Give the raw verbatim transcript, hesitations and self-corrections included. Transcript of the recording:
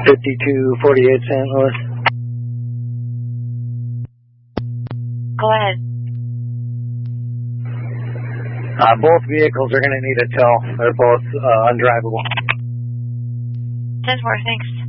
fifty-two forty-eight Saint Louis. Go ahead. Uh, both vehicles are going to need a tow. They're both uh, undrivable. ten four, thanks.